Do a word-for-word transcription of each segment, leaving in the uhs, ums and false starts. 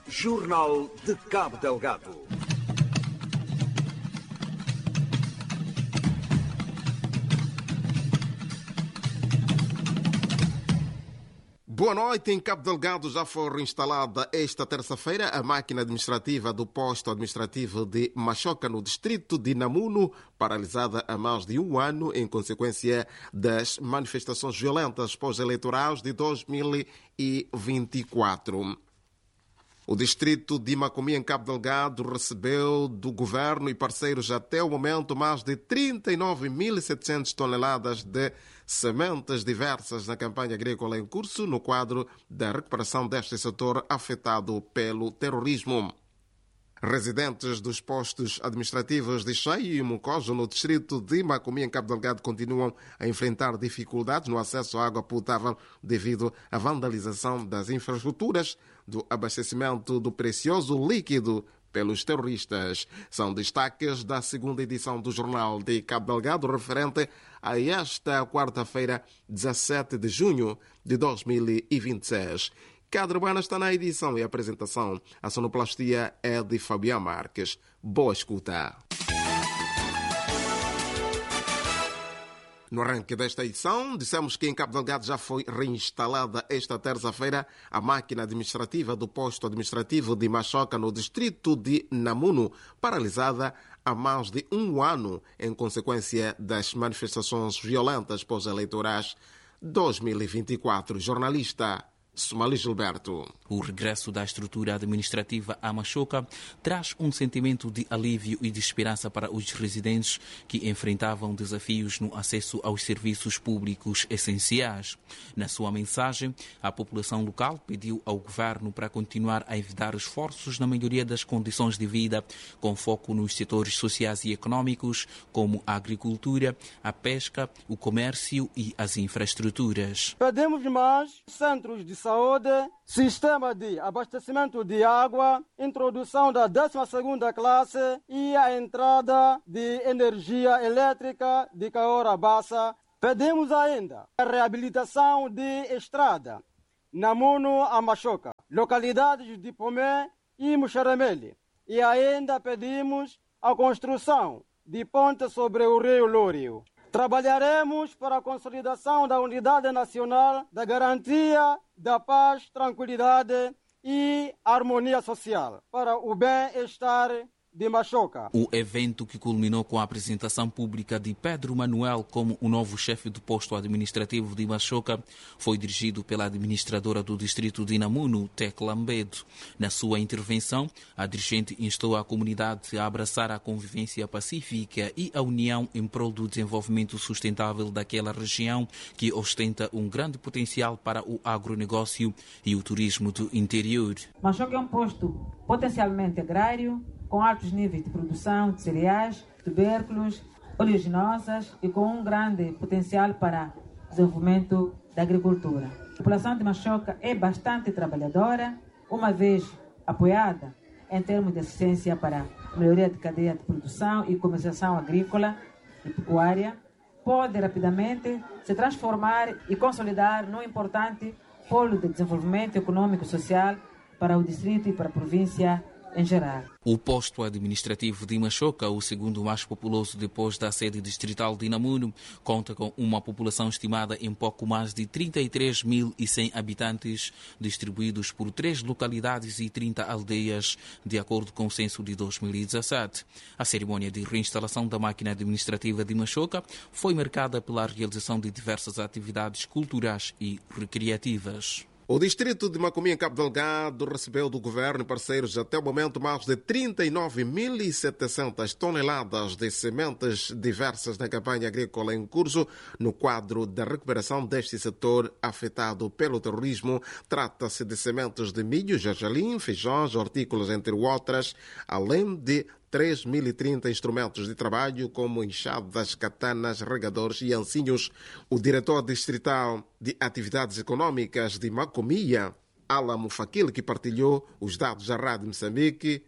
Jornal de Cabo Delgado. Boa noite. Em Cabo Delgado já foi reinstalada esta terça-feira a máquina administrativa do posto administrativo de Machoca, no distrito de Namuno, paralisada há mais de um ano em consequência das manifestações violentas pós-eleitorais de dois mil e vinte e quatro. O distrito de Macomia, em Cabo Delgado, recebeu do governo e parceiros até o momento mais de trinta e nove mil e setecentas toneladas de sementes diversas na campanha agrícola em curso no quadro da recuperação deste setor afetado pelo terrorismo. Residentes dos postos administrativos de Cheio e Mocojo, no distrito de Macomia, em Cabo Delgado, continuam a enfrentar dificuldades no acesso à água potável devido à vandalização das infraestruturas do abastecimento do precioso líquido pelos terroristas. São destaques da segunda edição do Jornal de Cabo Delgado, referente a esta quarta-feira, dezassete de junho de dois mil e vinte e seis. Cadre Urbana está na edição e apresentação. A sonoplastia é de Fabián Marques. Boa escuta. No arranque desta edição, dissemos que em Cabo Delgado já foi reinstalada esta terça-feira a máquina administrativa do posto administrativo de Machoca, no distrito de Namuno, paralisada há mais de um ano em consequência das manifestações violentas pós-eleitorais dois mil e vinte e quatro. Jornalista Somali Gilberto. O regresso da estrutura administrativa a Machoca traz um sentimento de alívio e de esperança para os residentes que enfrentavam desafios no acesso aos serviços públicos essenciais. Na sua mensagem, a população local pediu ao governo para continuar a envidar esforços na melhoria das condições de vida, com foco nos setores sociais e econômicos, como a agricultura, a pesca, o comércio e as infraestruturas. Pedimos mais centros de saúde, sistema de abastecimento de água, introdução da décima segunda classe e a entrada de energia elétrica de Caora Bassa. Pedimos ainda a reabilitação de estrada Namuno a Machoca, localidades de Pomé e Muxarameli. E ainda pedimos a construção de ponte sobre o rio Lúrio. Trabalharemos para a consolidação da unidade nacional, da garantia da paz, tranquilidade e harmonia social para o bem-estar de Machoca. O evento, que culminou com a apresentação pública de Pedro Manuel como o novo chefe do posto administrativo de Machoca, foi dirigido pela administradora do distrito de Namuno, Tecla Ambedo. Na sua intervenção, a dirigente instou a comunidade a abraçar a convivência pacífica e a união em prol do desenvolvimento sustentável daquela região, que ostenta um grande potencial para o agronegócio e o turismo do interior. Machoca é um posto potencialmente agrário, com altos níveis de produção de cereais, tubérculos, oleaginosas e com um grande potencial para desenvolvimento da agricultura. A população de Machoca é bastante trabalhadora, uma vez apoiada em termos de assistência para a melhoria de cadeia de produção e comercialização agrícola e pecuária, pode rapidamente se transformar e consolidar num importante polo de desenvolvimento econômico e social para o distrito e para a província em geral. O posto administrativo de Machoca, o segundo mais populoso depois da sede distrital de Namuno, conta com uma população estimada em pouco mais de trinta e três mil e cem habitantes, distribuídos por três localidades e trinta aldeias, de acordo com o censo de dois mil e dezassete. A cerimónia de reinstalação da máquina administrativa de Machoca foi marcada pela realização de diversas atividades culturais e recreativas. O distrito de Macomia, em Cabo Delgado, recebeu do governo e parceiros até o momento mais de trinta e nove mil e setecentas toneladas de sementes diversas na campanha agrícola em curso no quadro da recuperação deste setor afetado pelo terrorismo. Trata-se de sementes de milho, gergelim, feijões, hortícolas, entre outras, além de três mil e trinta instrumentos de trabalho, como enxadas, katanas, regadores e ancinhos. O diretor distrital de Atividades Econômicas de Macomia, Alamo Fakil, que partilhou os dados à Rádio Moçambique,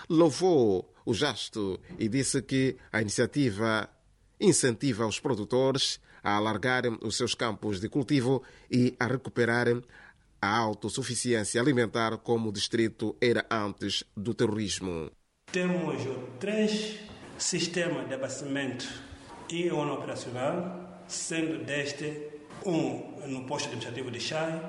louvou o gesto e disse que a iniciativa incentiva os produtores a alargarem os seus campos de cultivo e a recuperarem a autossuficiência alimentar como o distrito era antes do terrorismo. Temos três sistemas de abastecimento e um operacional, sendo deste um no posto administrativo de Chai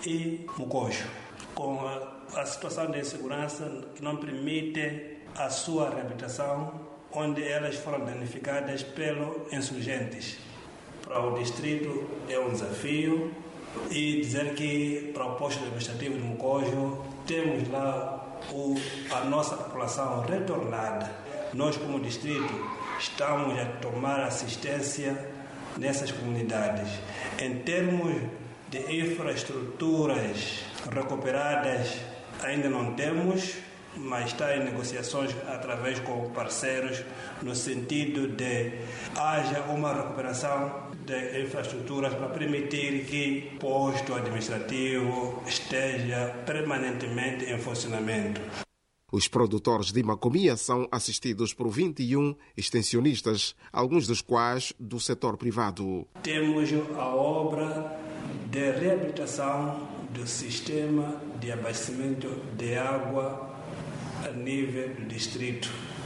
e Mucojo, com a, a situação de insegurança que não permite a sua reabilitação, onde elas foram danificadas pelos insurgentes. Para o distrito é um desafio, e dizer que para o posto administrativo de Mucojo temos lá o, a nossa população retornada. Nós, como distrito, estamos a tomar assistência nessas comunidades. Em termos de infraestruturas recuperadas, ainda não temos, mas está em negociações através com parceiros no sentido de haja uma recuperação de infraestruturas para permitir que o posto administrativo esteja permanentemente em funcionamento. Os produtores de macomia são assistidos por vinte e um extensionistas, alguns dos quais do setor privado. Temos a obra de reabilitação do sistema de abastecimento de água a nível do distrito.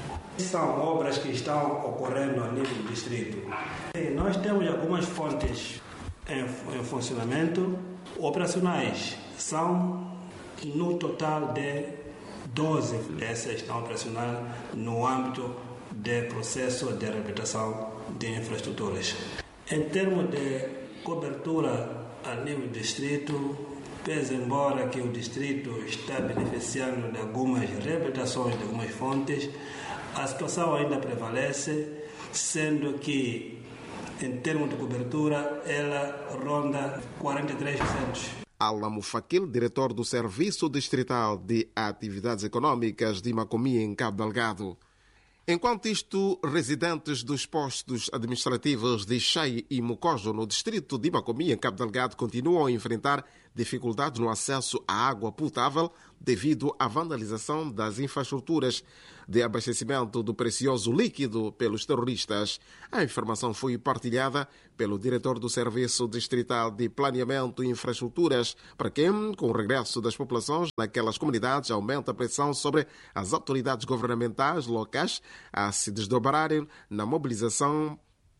São obras que estão ocorrendo a nível do distrito. E nós temos algumas fontes em, em funcionamento. Operacionais são no total de doze dessas estão operacionais no âmbito do processo de reabilitação de infraestruturas. Em termos de cobertura a nível do distrito, pese embora que o distrito está beneficiando de algumas reabilitações de algumas fontes, a situação ainda prevalece, sendo que, em termos de cobertura, ela ronda quarenta e três por cento. Alamo Fakil, diretor do Serviço Distrital de Atividades Econômicas de Macomia, em Cabo Delgado. Enquanto isto, residentes dos postos administrativos de Chai e Mucojo, no distrito de Macomia, em Cabo Delgado, continuam a enfrentar dificuldades no acesso à água potável devido à vandalização das infraestruturas de abastecimento do precioso líquido pelos terroristas. A informação foi partilhada pelo diretor do Serviço Distrital de Planeamento e Infraestruturas, para quem, com o regresso das populações naquelas comunidades, aumenta a pressão sobre as autoridades governamentais locais a se desdobrarem na mobilização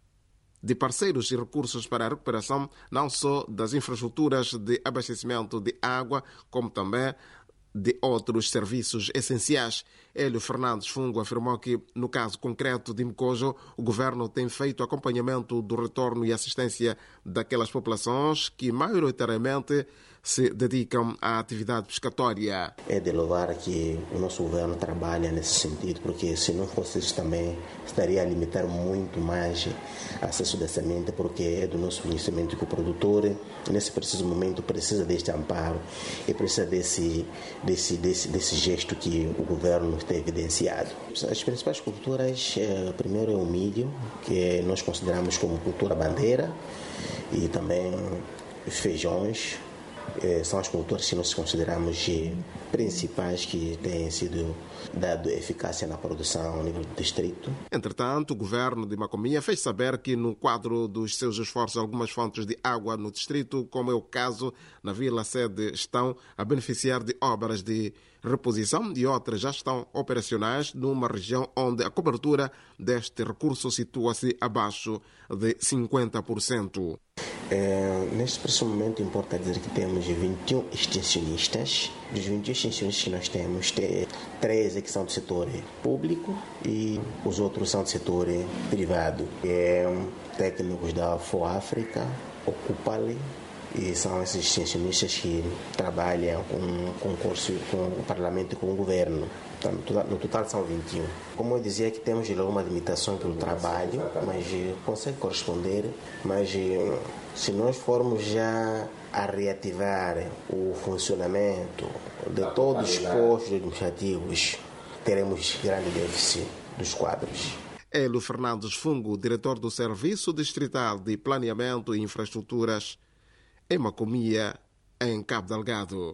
de parceiros e recursos para a recuperação não só das infraestruturas de abastecimento de água, como também de outros serviços essenciais. Hélio Fernandes Fungo afirmou que, no caso concreto de Mucojo, o governo tem feito acompanhamento do retorno e assistência daquelas populações que maioritariamente se dedicam à atividade pescatória. É de louvar que o nosso governo trabalha nesse sentido, porque se não fosse isso também estaria a limitar muito mais o acesso da semente, porque é do nosso conhecimento que o produtor, nesse preciso momento, precisa deste amparo e precisa desse, desse, desse, desse gesto que o governo tem evidenciado. As principais culturas, é, primeiro é o milho, que nós consideramos como cultura bandeira, e também feijões. São as culturas que nós consideramos principais que têm sido dado eficácia na produção a nível do distrito. Entretanto, o governo de Macomia fez saber que, no quadro dos seus esforços, algumas fontes de água no distrito, como é o caso na Vila Sede, estão a beneficiar de obras de reposição e outras já estão operacionais numa região onde a cobertura deste recurso situa-se abaixo de cinquenta por cento. É, neste preciso momento, importa dizer que temos vinte e um extensionistas. Dos vinte e um extensionistas que nós temos, tem treze que são do setor público e os outros são do setor privado. É, técnicos da FOAfrica, Ocupali, e são esses extensionistas que trabalham com concurso com o Parlamento e com o Governo. No total são vinte e um. Como eu dizia, que temos alguma limitação pelo trabalho, mas consegue corresponder. Mas se nós formos já a reativar o funcionamento de todos os postos administrativos, teremos grande déficit dos quadros. Hélio Fernandes Fungo, diretor do Serviço Distrital de Planeamento e Infraestruturas, em Macomia, em Cabo Delgado.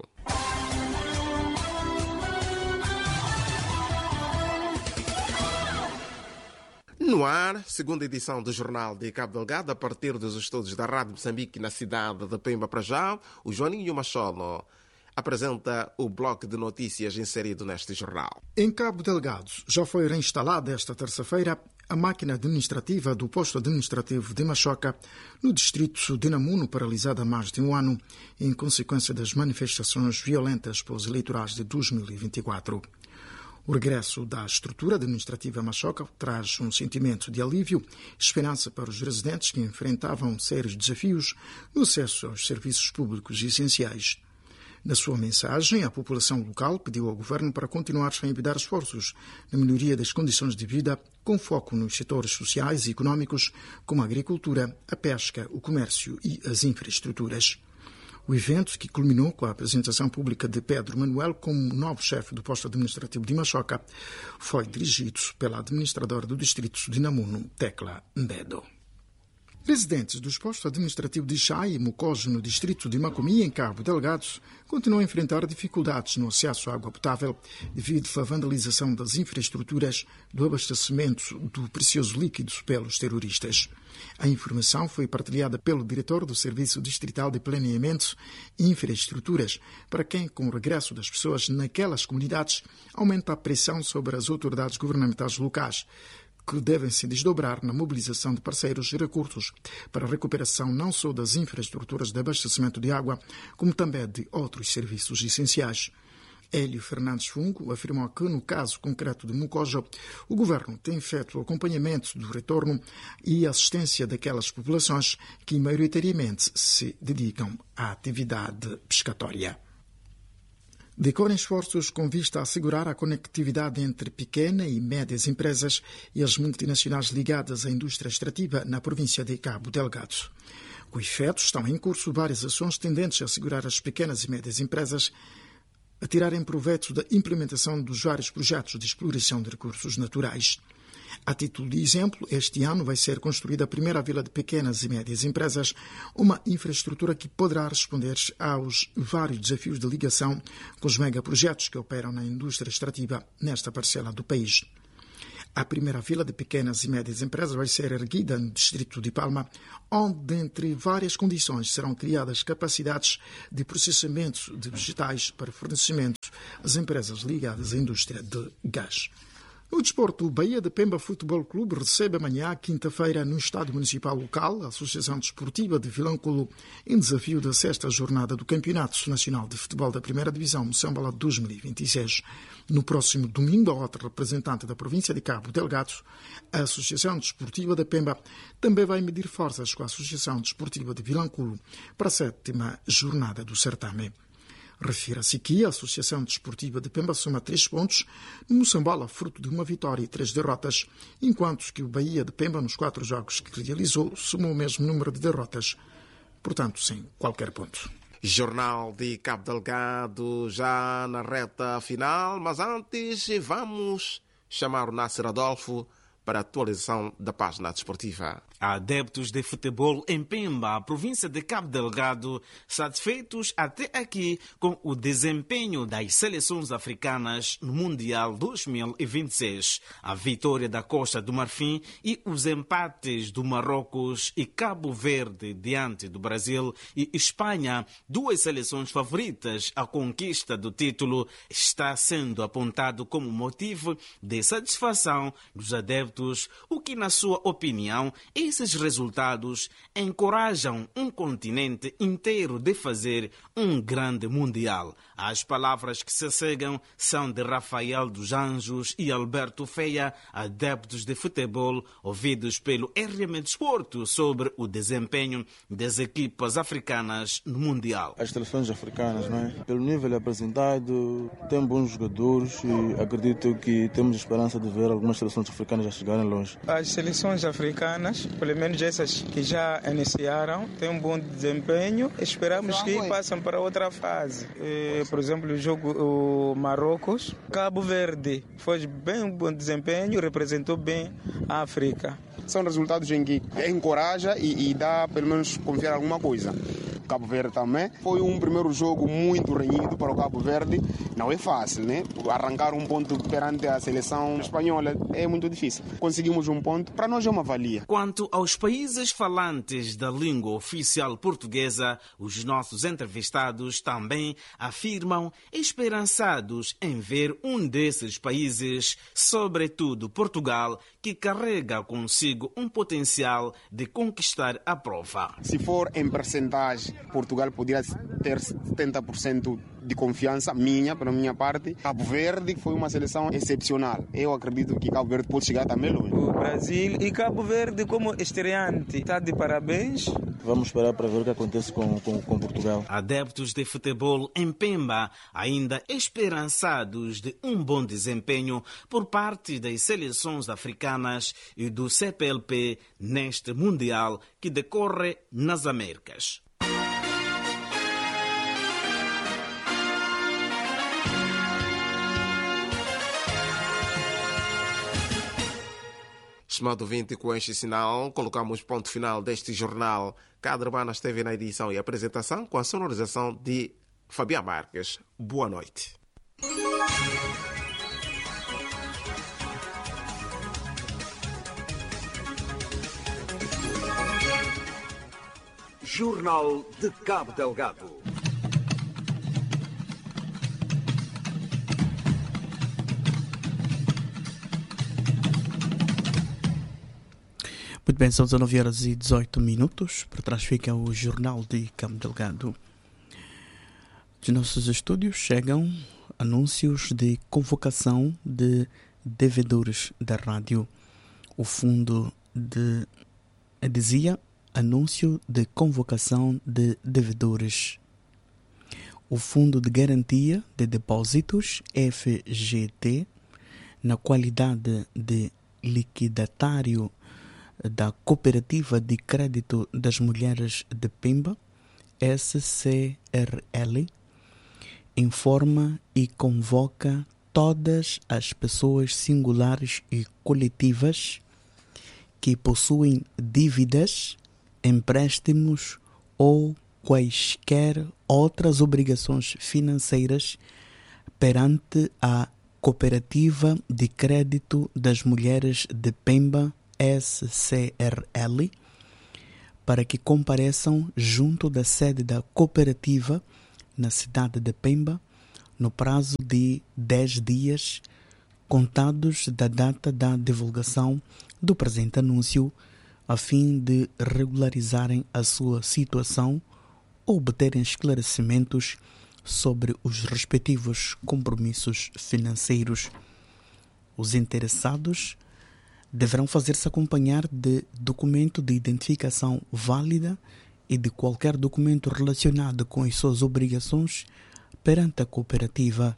No ar, segunda edição do Jornal de Cabo Delgado, a partir dos estúdios da Rádio Moçambique na cidade de Pemba para já, o Joaninho Macholo apresenta o bloco de notícias inserido neste jornal. Em Cabo Delgado, já foi reinstalada esta terça-feira a máquina administrativa do posto administrativo de Machoca, no distrito de Namuno, paralisada há mais de um ano, em consequência das manifestações violentas pós-eleitorais de dois mil e vinte e quatro. O regresso da estrutura administrativa Machoca traz um sentimento de alívio e esperança para os residentes que enfrentavam sérios desafios no acesso aos serviços públicos essenciais. Na sua mensagem, a população local pediu ao governo para continuar a empenhar esforços na melhoria das condições de vida, com foco nos setores sociais e económicos, como a agricultura, a pesca, o comércio e as infraestruturas. O evento, que culminou com a apresentação pública de Pedro Manuel como novo chefe do posto administrativo de Machoca, foi dirigido pela administradora do distrito de Namuno, Tecla Mbedo. Residentes dos postos administrativos de Chai e Mocojo, no distrito de Macomia, em Cabo Delgado, continuam a enfrentar dificuldades no acesso à água potável devido à vandalização das infraestruturas do abastecimento do precioso líquido pelos terroristas. A informação foi partilhada pelo diretor do Serviço Distrital de Planeamento e Infraestruturas, para quem, com o regresso das pessoas naquelas comunidades, aumenta a pressão sobre as autoridades governamentais locais, que devem se desdobrar na mobilização de parceiros e recursos para a recuperação não só das infraestruturas de abastecimento de água, como também de outros serviços essenciais. Hélio Fernandes Fungo afirmou que, no caso concreto de Mocojo, o governo tem feito o acompanhamento do retorno e assistência daquelas populações que maioritariamente se dedicam à atividade pescatória. Decorrem esforços com vista a assegurar a conectividade entre pequenas e médias empresas e as multinacionais ligadas à indústria extrativa na província de Cabo Delgado. Com efeito, estão em curso várias ações tendentes a assegurar as pequenas e médias empresas a tirarem proveito da implementação dos vários projetos de exploração de recursos naturais. A título de exemplo, este ano vai ser construída a primeira vila de pequenas e médias empresas, uma infraestrutura que poderá responder aos vários desafios de ligação com os megaprojetos que operam na indústria extrativa nesta parcela do país. A primeira vila de pequenas e médias empresas vai ser erguida no distrito de Palma, onde, entre várias condições, serão criadas capacidades de processamento de vegetais para fornecimento às empresas ligadas à indústria de gás. No desporto, o Bahia de Pemba Futebol Clube recebe amanhã, quinta-feira, no Estádio Municipal Local, a Associação Desportiva de Vilanculo, em desafio da sexta jornada do Campeonato Nacional de Futebol da Primeira Divisão Moçambola dois mil e vinte e seis. No próximo domingo, a outra representante da província de Cabo Delgado, a Associação Desportiva de Pemba, também vai medir forças com a Associação Desportiva de Vilanculo para a sétima jornada do certame. Refira-se que a Associação Desportiva de Pemba soma três pontos no Moçambola, fruto de uma vitória e três derrotas, enquanto que o Bahia de Pemba, nos quatro jogos que realizou, somou o mesmo número de derrotas, portanto, sem qualquer ponto. Jornal de Cabo Delgado já na reta final, mas antes vamos chamar o Nasser Adolfo para a atualização da página desportiva. Adeptos de futebol em Pemba, província de Cabo Delgado, satisfeitos até aqui com o desempenho das seleções africanas no Mundial dois mil e vinte e seis. A vitória da Costa do Marfim e os empates do Marrocos e Cabo Verde diante do Brasil e Espanha, duas seleções favoritas à conquista do título, está sendo apontado como motivo de satisfação dos adeptos, o que, na sua opinião, esses resultados encorajam um continente inteiro de fazer um grande mundial. As palavras que se seguem são de Rafael dos Anjos e Alberto Feia, adeptos de futebol, ouvidos pelo R M Desporto sobre o desempenho das equipas africanas no mundial. As seleções africanas, não é? Pelo nível apresentado, tem bons jogadores e acredito que temos esperança de ver algumas seleções africanas já chegarem longe. As seleções africanas, pelo menos essas que já iniciaram, têm um bom desempenho. Esperamos que passem para outra fase. E, por exemplo, o jogo o Marrocos, Cabo Verde, foi bem um bom desempenho, representou bem a África. São resultados em que encoraja e, e dá pelo menos confiar em alguma coisa. Cabo Verde também. Foi um primeiro jogo muito renhido para o Cabo Verde. Não é fácil, né? Arrancar um ponto perante a seleção espanhola é muito difícil. Conseguimos um ponto, para nós é uma valia. Quanto aos países falantes da língua oficial portuguesa, os nossos entrevistados também afirmam esperançados em ver um desses países, sobretudo Portugal, que carrega consigo um potencial de conquistar a prova. Se for em percentagem, Portugal poderia ter setenta por cento de confiança minha, pela minha parte. Cabo Verde foi uma seleção excepcional. Eu acredito que Cabo Verde pode chegar também longe. O Brasil e Cabo Verde como estreante está de parabéns. Vamos esperar para ver o que acontece com, com, com Portugal. Adeptos de futebol em Pemba ainda esperançados de um bom desempenho por parte das seleções africanas e do C P L P neste Mundial que decorre nas Américas. Estimado ouvinte, com este sinal, colocamos ponto final deste jornal. Cada Urbana esteve na edição e apresentação com a sonorização de Fabián Marques. Boa noite. Jornal de Cabo Delgado. Muito bem, são dezenove horas e dezoito minutos. Por trás fica o Jornal de Cabo Delgado. De nossos estúdios chegam anúncios de convocação de devedores da rádio. O fundo de... dizia anúncio de convocação de devedores. O Fundo de Garantia de Depósitos, F G T, na qualidade de liquidatário da Cooperativa de Crédito das Mulheres de Pemba, S C R L, informa e convoca todas as pessoas singulares e coletivas que possuem dívidas, empréstimos ou quaisquer outras obrigações financeiras perante a Cooperativa de Crédito das Mulheres de Pemba, S C R L, para que compareçam junto da sede da cooperativa na cidade de Pemba no prazo de dez dias, contados da data da divulgação do presente anúncio, a fim de regularizarem a sua situação ou obterem esclarecimentos sobre os respectivos compromissos financeiros. Os interessados deverão fazer-se acompanhar de documento de identificação válida e de qualquer documento relacionado com as suas obrigações perante a cooperativa.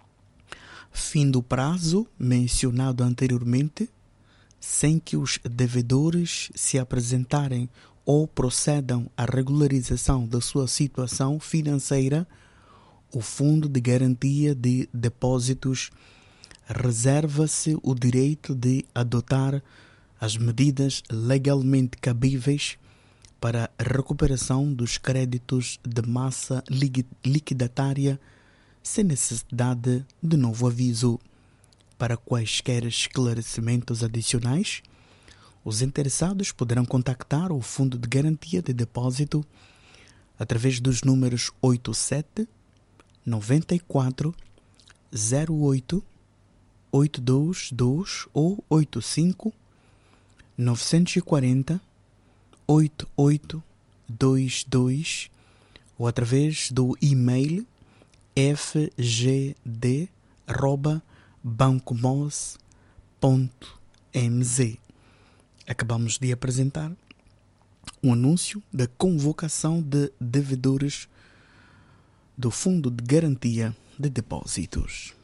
Fim do prazo mencionado anteriormente, sem que os devedores se apresentarem ou procedam à regularização da sua situação financeira, o Fundo de Garantia de Depósitos reserva-se o direito de adotar as medidas legalmente cabíveis para a recuperação dos créditos de massa liquidatária sem necessidade de novo aviso. Para quaisquer esclarecimentos adicionais, os interessados poderão contactar o Fundo de Garantia de Depósito através dos números oitenta e sete, noventa e quatro, zero oito, oito dois dois ou oitenta e cinco, novecentos e quarenta, oitenta e oito vinte e dois ou através do e-mail f g d arroba bancomos ponto m z. Acabamos de apresentar um anúncio da convocação de devedores do Fundo de Garantia de Depósitos.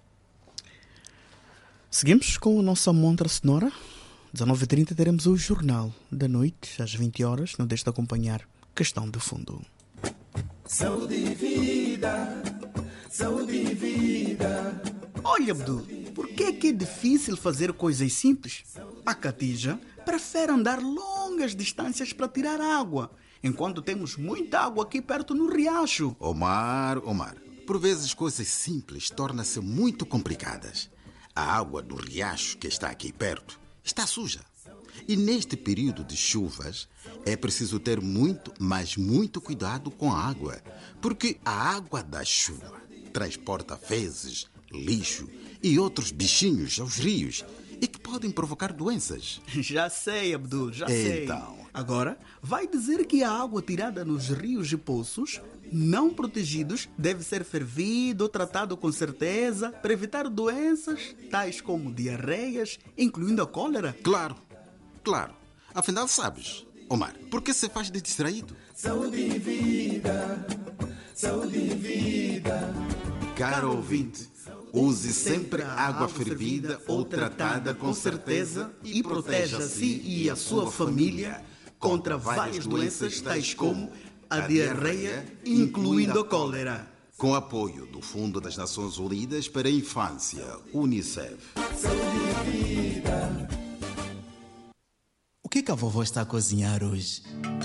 Seguimos com a nossa montra sonora. dezenove e trinta teremos o Jornal da Noite, às vinte horas, não deixe de acompanhar Questão de Fundo. Saúde e vida, saúde e vida. Olha, Abdu, por que é que é difícil fazer coisas simples? A Catija prefere andar longas distâncias para tirar água, enquanto temos muita água aqui perto no riacho. Omar, Omar, por vezes coisas simples tornam-se muito complicadas. A água do riacho que está aqui perto está suja. E neste período de chuvas é preciso ter muito, mas muito cuidado com a água, porque a água da chuva transporta fezes, lixo e outros bichinhos aos rios e que podem provocar doenças. Já sei, Abdul, já sei. Então. Agora, vai dizer que a água tirada nos rios e poços não protegidos deve ser fervida ou tratada com certeza para evitar doenças tais como diarreias, incluindo a cólera? Claro, claro. Afinal, sabes, Omar, por que se faz de distraído? Saúde e vida, saúde e vida. Caro ouvinte, use sempre água fervida ou tratada com certeza e proteja a si e a sua família contra várias doenças tais como a diarreia, incluindo a cólera. Com apoio do Fundo das Nações Unidas para a Infância, Unicef. Saúde e vida. O que, que a vovó está a cozinhar hoje?